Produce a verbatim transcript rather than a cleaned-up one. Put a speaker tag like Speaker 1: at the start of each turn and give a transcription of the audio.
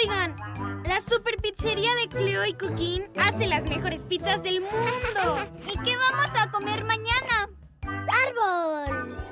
Speaker 1: Oigan, la super pizzería de Cleo y Coquín hace las mejores pizzas del mundo.
Speaker 2: ¿Y qué vamos a comer mañana?
Speaker 3: ¡Árbol!